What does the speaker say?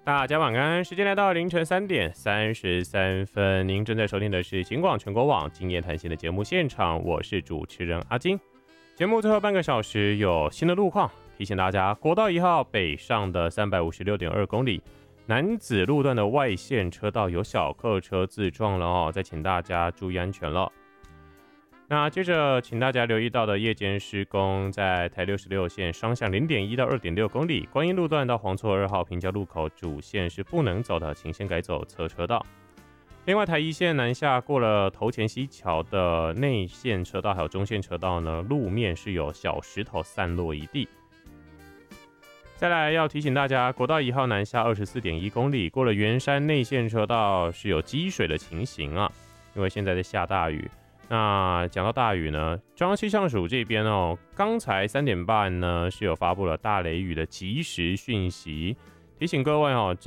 大家晚安，时间来到凌晨3:33，您正在收听的是警广全国网今夜谈心的节目现场，我是主持人阿金。节目最后半个小时有新的路况，提醒大家，国道1号北上的356.2公里，楠梓路段的外线车道有小客车自撞了哦，再请大家注意安全了。那接着，请大家留意到的夜间施工，在台66线双向0.1到2.6公里，观音路段到黄厝2号平交路口主线是不能走的，请先改走侧车道。另外，台一线南下过了头前溪桥的内线车道还有中线车道呢，路面是有小石头散落一地。再来要提醒大家，国道1号南下24.1公里，过了圆山内线车道是有积水的情形啊，因为现在在下大雨。那讲到大雨呢，中央气象署这边哦，刚才3点半呢是有发布了大雷雨的即时讯息，提醒各位哦，